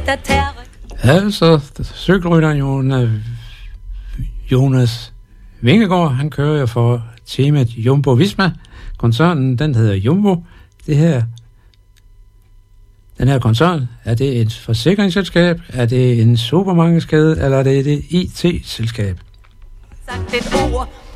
Altså, cykelrytteren Jonas Vingegaard, han kører jo for teamet Jumbo Visma. Koncernen, den hedder Jumbo. Den her koncern, er det et forsikringsselskab, er det en supermarkedskæde, eller er det et IT-selskab? Sagt et ord,